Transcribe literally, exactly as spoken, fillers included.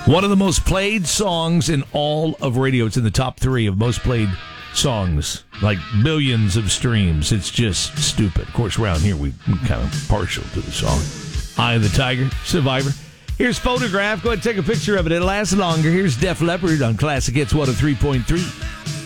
One of the most played songs in all of radio. It's in the top three of most played songs, like billions of streams. It's just stupid. Of course, around here, we're kind of partial to the song. Eye of the Tiger, Survivor. Here's Photograph. Go ahead and take a picture of it. It lasts longer. Here's Def Leppard on Classic Hits one oh three point three.